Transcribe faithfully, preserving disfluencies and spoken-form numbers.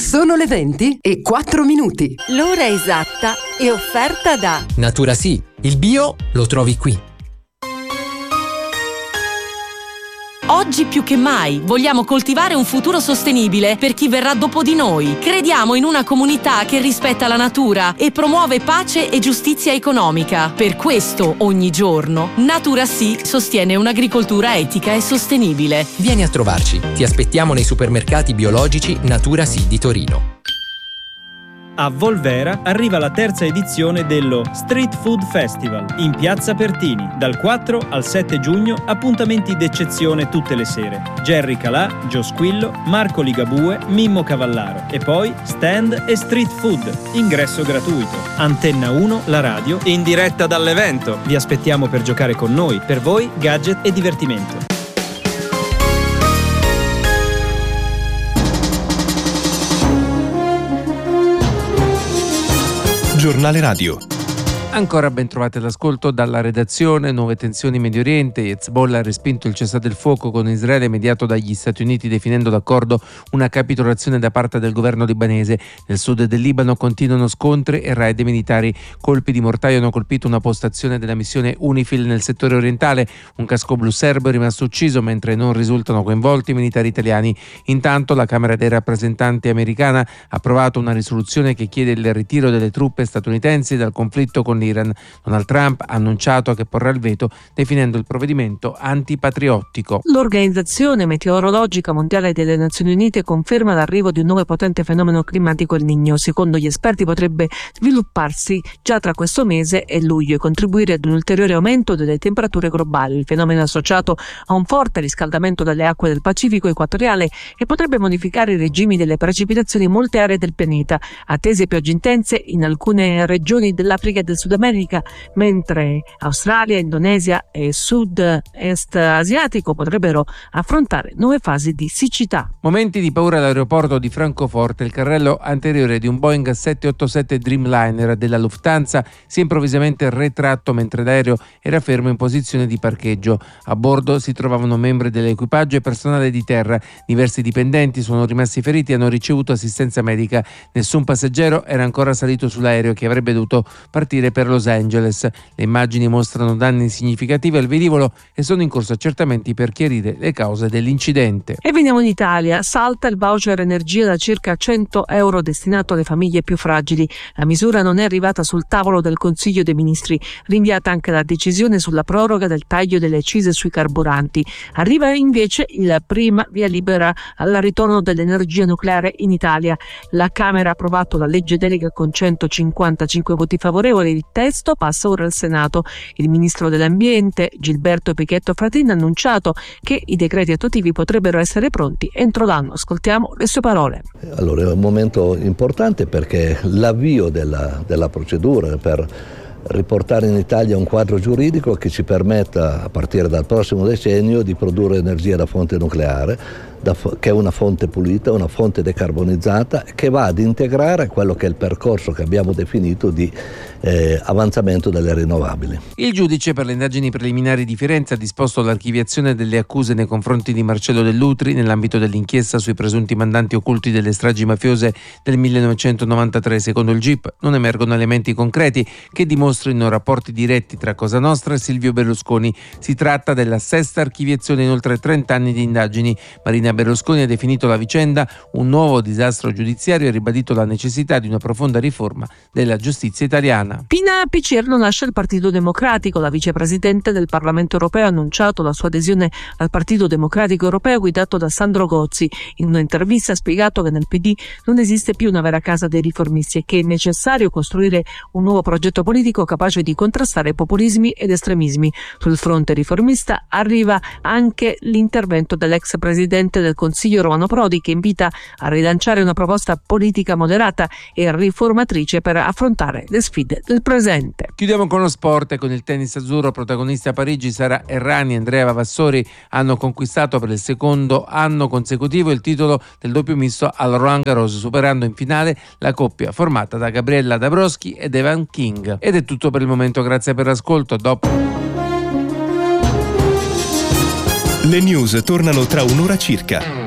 Sono le venti e quattro minuti. L'ora esatta è offerta da Natura Sì, il bio lo trovi qui. Oggi più che mai vogliamo coltivare un futuro sostenibile per chi verrà dopo di noi. Crediamo in una comunità che rispetta la natura e promuove pace e giustizia economica. Per questo, ogni giorno, Natura Sì sostiene un'agricoltura etica e sostenibile. Vieni a trovarci. Ti aspettiamo nei supermercati biologici Natura Sì di Torino. A Volvera arriva la terza edizione dello Street Food Festival in Piazza Pertini. Dal quattro al sette giugno, appuntamenti d'eccezione tutte le sere. Gerry Calà, Gio Squillo, Marco Ligabue, Mimmo Cavallaro. E poi stand e street food. Ingresso gratuito. Antenna uno, la radio, in diretta dall'evento. Vi aspettiamo per giocare con noi. Per voi, gadget e divertimento. Giornale Radio. Ancora ben trovate all'ascolto dalla redazione. Nuove tensioni in Medio Oriente. Hezbollah ha respinto il cessate il fuoco con Israele mediato dagli Stati Uniti, definendo l'accordo una capitolazione da parte del governo libanese. Nel sud del Libano continuano scontri e raid militari. Colpi di mortaio hanno colpito una postazione della missione UNIFIL nel settore orientale. Un casco blu serbo è rimasto ucciso, mentre non risultano coinvolti militari italiani. Intanto la Camera dei rappresentanti americana ha approvato una risoluzione che chiede il ritiro delle truppe statunitensi dal conflitto con l'Iran. Donald Trump ha annunciato che porrà il veto, definendo il provvedimento antipatriottico. L'Organizzazione Meteorologica Mondiale delle Nazioni Unite conferma l'arrivo di un nuovo e potente fenomeno climatico, il Niño. Secondo gli esperti potrebbe svilupparsi già tra questo mese e luglio e contribuire ad un ulteriore aumento delle temperature globali. Il fenomeno è associato a un forte riscaldamento delle acque del Pacifico equatoriale e potrebbe modificare i regimi delle precipitazioni in molte aree del pianeta. Attese piogge intense in alcune regioni dell'Africa e del Sud America, mentre Australia, Indonesia e sud-est asiatico potrebbero affrontare nuove fasi di siccità. Momenti di paura all'aeroporto di Francoforte. Il carrello anteriore di un Boeing sette otto sette Dreamliner della Lufthansa si è improvvisamente retratto mentre l'aereo era fermo in posizione di parcheggio. A bordo si trovavano membri dell'equipaggio e personale di terra. Diversi dipendenti sono rimasti feriti e hanno ricevuto assistenza medica. Nessun passeggero era ancora salito sull'aereo, che avrebbe dovuto partire per Los Angeles. Le immagini mostrano danni significativi al velivolo e sono in corso accertamenti per chiarire le cause dell'incidente. E veniamo in Italia. Salta il voucher energia da circa cento euro destinato alle famiglie più fragili. La misura non è arrivata sul tavolo del Consiglio dei Ministri. Rinviata anche la decisione sulla proroga del taglio delle accise sui carburanti. Arriva invece il prima via libera al ritorno dell'energia nucleare in Italia. La Camera ha approvato la legge delega con centocinquantacinque voti favorevoli. Il testo passa ora al Senato. Il ministro dell'Ambiente, Gilberto Pichetto Fratin, ha annunciato che i decreti attuativi potrebbero essere pronti entro l'anno. Ascoltiamo le sue parole. Allora, è un momento importante perché l'avvio della, della procedura per riportare in Italia un quadro giuridico che ci permetta, a partire dal prossimo decennio, di produrre energia da fonte nucleare, da, che è una fonte pulita, una fonte decarbonizzata, che va ad integrare quello che è il percorso che abbiamo definito di eh, avanzamento delle rinnovabili. Il giudice per le indagini preliminari di Firenze ha disposto l'archiviazione delle accuse nei confronti di Marcello Dell'Utri nell'ambito dell'inchiesta sui presunti mandanti occulti delle stragi mafiose del millenovecentonovantatré. Secondo il G I P non emergono elementi concreti che dimostrino rapporti diretti tra Cosa Nostra e Silvio Berlusconi. Si tratta della sesta archiviazione in oltre trenta anni di indagini. Marina Berlusconi ha definito la vicenda un nuovo disastro giudiziario e ribadito la necessità di una profonda riforma della giustizia italiana. Pina Picierno lascia il Partito Democratico. La vicepresidente del Parlamento europeo ha annunciato la sua adesione al Partito Democratico europeo guidato da Sandro Gozzi. In un'intervista ha spiegato che nel P D non esiste più una vera casa dei riformisti e che è necessario costruire un nuovo progetto politico capace di contrastare populismi ed estremismi. Sul fronte riformista arriva anche l'intervento dell'ex presidente del Consiglio Romano Prodi, che invita a rilanciare una proposta politica moderata e riformatrice per affrontare le sfide del presente. Chiudiamo con lo sport e con il tennis azzurro. Protagoniste a Parigi Sara Errani e Andrea Vavassori hanno conquistato per il secondo anno consecutivo il titolo del doppio misto al Roland Garros, superando in finale la coppia formata da Gabriella Dabrowski ed Evan King. Ed è tutto per il momento, grazie per l'ascolto. Dopo le news tornano tra un'ora circa.